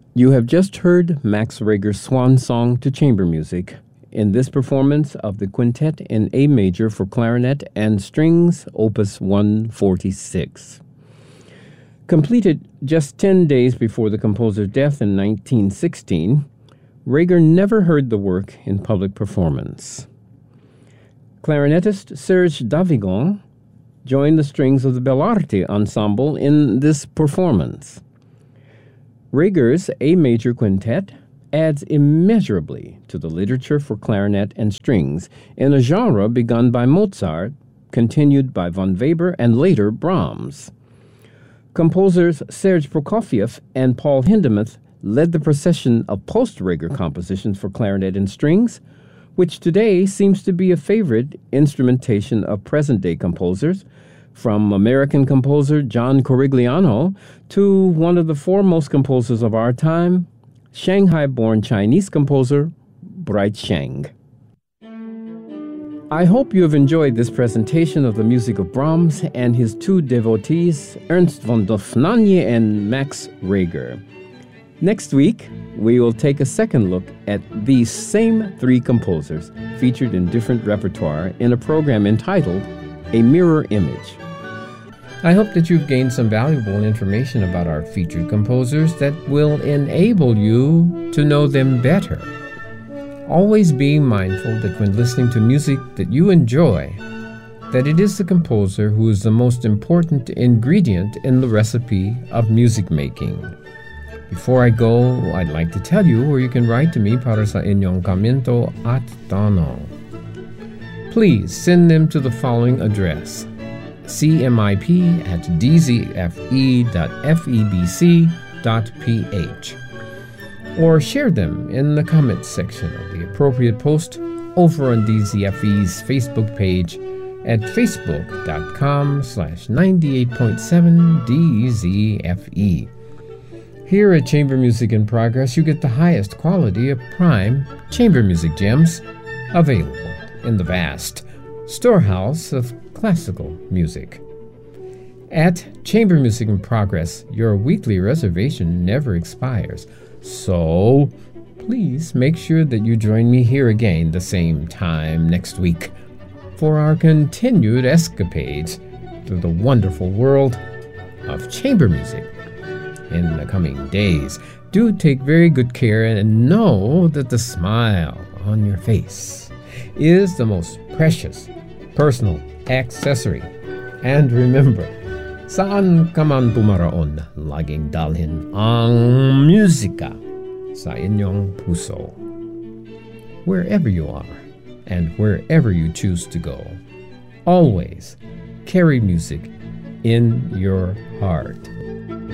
You have just heard Max Reger's swan song to chamber music in this performance of the Quintet in A major for clarinet and strings, Opus 146. Completed just 10 days before the composer's death in 1916, Reger never heard the work in public performance. Clarinetist Serge Davigon joined the strings of the Bellarte ensemble in this performance. Reger's A major quintet adds immeasurably to the literature for clarinet and strings in a genre begun by Mozart, continued by von Weber, and later Brahms. Composers Serge Prokofiev and Paul Hindemith led the procession of post-Reger compositions for clarinet and strings, which today seems to be a favorite instrumentation of present-day composers, from American composer John Corigliano to one of the foremost composers of our time, Shanghai-born Chinese composer Bright Sheng. I hope you have enjoyed this presentation of the music of Brahms and his two devotees, Ernst von Dohnanyi and Max Reger. Next week, we will take a second look at these same three composers featured in different repertoire in a program entitled A Mirror Image. I hope that you've gained some valuable information about our featured composers that will enable you to know them better. Always being mindful that when listening to music that you enjoy, that it is the composer who is the most important ingredient in the recipe of music making. Before I go, I'd like to tell you where you can write to me para sa inyong komento at tanong. Please send them to the following address: cmip@dzfe.febc.ph, or share them in the comments section of the appropriate post over on DZFE's Facebook page at facebook.com/98.7DZFE. Here at Chamber Music in Progress, you get the highest quality of prime chamber music gems available in the vast storehouse of classical music. At Chamber Music in Progress, your weekly reservation never expires, so please make sure that you join me here again the same time next week for our continued escapades through the wonderful world of chamber music. In the coming days, do take very good care and know that the smile on your face is the most precious personal accessory. And remember, saan ka man pumaraon, laging dalhin ang musika sa inyong puso. Wherever you are and wherever you choose to go, always carry music in your heart.